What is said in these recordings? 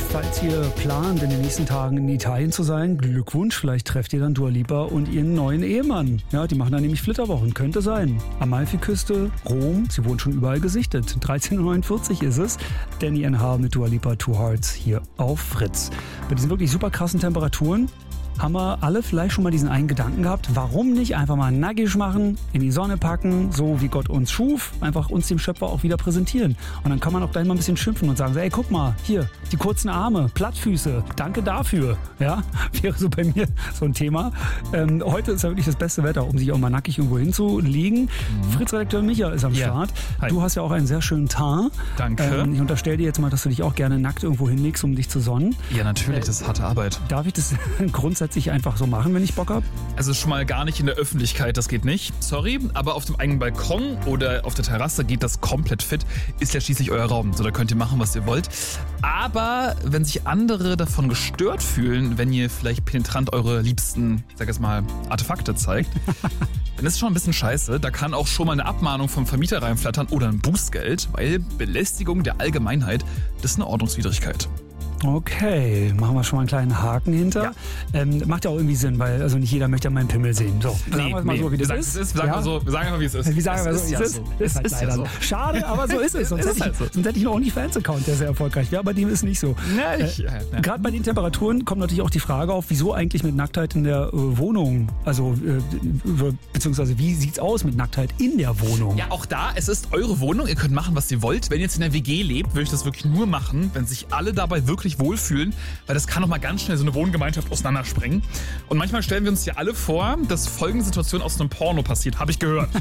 Falls ihr plant, in den nächsten Tagen in Italien zu sein, Glückwunsch, vielleicht trefft ihr dann Dua Lipa und ihren neuen Ehemann. Ja, die machen dann nämlich Flitterwochen, könnte sein. Amalfiküste, Rom, sie wurden schon überall gesichtet. 13.49 Uhr ist es. Danny NH mit Dua Lipa, Two Hearts hier auf Fritz. Bei diesen wirklich super krassen Temperaturen haben wir alle vielleicht schon mal diesen einen Gedanken gehabt, warum nicht einfach mal nackig machen, in die Sonne packen, so wie Gott uns schuf, einfach uns dem Schöpfer auch wieder präsentieren. Und dann kann man auch gleich mal ein bisschen schimpfen und sagen, so, ey, guck mal, hier, die kurzen Arme, Plattfüße, danke dafür. Ja, wäre so bei mir so ein Thema. Heute ist ja wirklich das beste Wetter, um sich auch mal nackig irgendwo hinzulegen. Fritz-Redakteur Micha ist am Start. Hi. Du hast ja auch einen sehr schönen Teint. Danke. Ich unterstelle dir jetzt mal, dass du dich auch gerne nackt irgendwo hinlegst, um dich zu sonnen. Ja, natürlich, das ist harte Arbeit. Darf ich das grundsätzlich einfach so machen, wenn ich Bock habe? Also schon mal gar nicht in der Öffentlichkeit, das geht nicht. Sorry, aber auf dem eigenen Balkon oder auf der Terrasse geht das komplett fit. Ist ja schließlich euer Raum, so da könnt ihr machen, was ihr wollt. Aber wenn sich andere davon gestört fühlen, wenn ihr vielleicht penetrant eure liebsten, sag ich mal, Artefakte zeigt, dann ist es schon ein bisschen scheiße. Da kann auch schon mal eine Abmahnung vom Vermieter reinflattern oder ein Bußgeld, weil Belästigung der Allgemeinheit, das ist eine Ordnungswidrigkeit. Okay, machen wir schon mal einen kleinen Haken hinter. Ja. Macht ja auch irgendwie Sinn, weil also nicht jeder möchte ja meinen Pimmel sehen. So, sagen wir mal so, wie das ist. Sagen wir einfach, wie es ist. Wie sagen wir so, wie es ist? Ist halt leider so. Schade, aber so ist es. Sonst hätte ich einen OnlyFans-Account, der sehr erfolgreich wäre, aber dem ist nicht so. Gerade bei den Temperaturen kommt natürlich auch die Frage auf, wieso eigentlich mit Nacktheit in der Wohnung? Also, beziehungsweise wie sieht's aus mit Nacktheit in der Wohnung? Ja, auch da, es ist eure Wohnung, ihr könnt machen, was ihr wollt. Wenn ihr jetzt in der WG lebt, würde ich das wirklich nur machen, wenn sich alle dabei wirklich wohlfühlen, weil das kann doch mal ganz schnell so eine Wohngemeinschaft auseinandersprengen. Und manchmal stellen wir uns ja alle vor, dass folgende Situation aus einem Porno passiert. Habe ich gehört.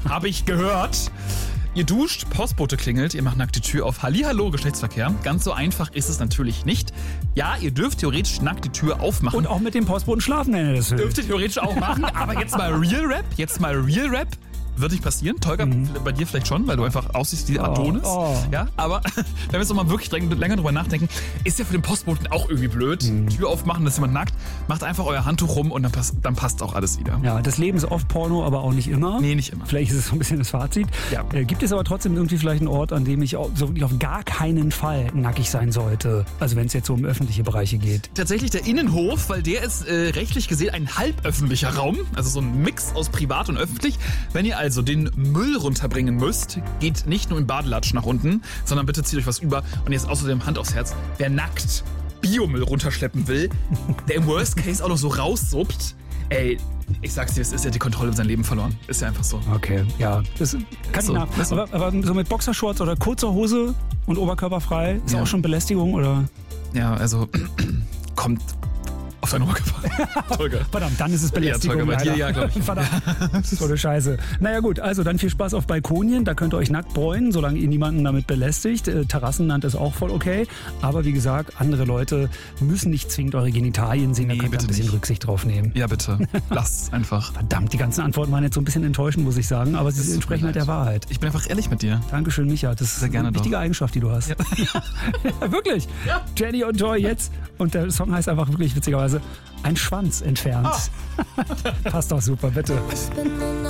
Ihr duscht, Postbote klingelt, ihr macht nackt die Tür auf. Hallihallo, Geschlechtsverkehr. Ganz so einfach ist es natürlich nicht. Ja, ihr dürft theoretisch nackt die Tür aufmachen. Und auch mit dem Postboten schlafen, wenn ihr das will. Dürft ihr theoretisch auch machen, aber jetzt mal Real Rap. Wird nicht passieren. Tolga, bei dir vielleicht schon, weil du einfach aussiehst wie Adonis. Ja, aber wenn wir jetzt nochmal wirklich länger drüber nachdenken, ist ja für den Postboten auch irgendwie blöd. Tür aufmachen, dass jemand nackt. Macht einfach euer Handtuch rum und dann passt auch alles wieder. Ja, das Leben ist oft Porno, aber auch nicht immer. Nee, nicht immer. Vielleicht ist es so ein bisschen das Fazit. Ja. Gibt es aber trotzdem irgendwie vielleicht einen Ort, an dem ich so wirklich auf gar keinen Fall nackig sein sollte? Also wenn es jetzt so um öffentliche Bereiche geht. Tatsächlich der Innenhof, weil der ist rechtlich gesehen ein halböffentlicher Raum. Also so ein Mix aus privat und öffentlich. Wenn ihr also den Müll runterbringen müsst, geht nicht nur in Badelatschen nach unten, sondern bitte zieht euch was über. Und jetzt außerdem Hand aufs Herz, wer nackt Biomüll runterschleppen will, der im Worst Case auch noch so raussuppt, ey, ich sag's dir, es ist ja die Kontrolle über sein Leben verloren. Ist ja einfach so. Okay, ja. Das kann ich nach. Aber so mit Boxershorts oder kurzer Hose und Oberkörper frei, ist auch schon Belästigung, oder? Ja, also kommt auf deinen Oberkörper. Tolga. Verdammt, dann ist es Belästigung. Ja, Tolga, bei dir, ja, glaube ich. Verdammt, das ist so eine Scheiße. Naja gut, also dann viel Spaß auf Balkonien. Da könnt ihr euch nackt bräunen, solange ihr niemanden damit belästigt. Terrassenland ist auch voll okay. Aber wie gesagt, andere Leute müssen nicht zwingend eure Genitalien sehen. Da könnt ihr ein bisschen Rücksicht drauf nehmen. Ja, bitte. Lasst es einfach. Verdammt, die ganzen Antworten waren jetzt so ein bisschen enttäuschend, muss ich sagen. Aber sie entsprechen halt der Wahrheit. Ich bin einfach ehrlich mit dir. Dankeschön, Micha. Das ist eine wichtige Eigenschaft, die du hast. Ja, ja wirklich. Ja. Jenny und Joy jetzt. Und der Song heißt einfach wirklich witzigerweise Ein Schwanz entfernt. Passt doch super, bitte.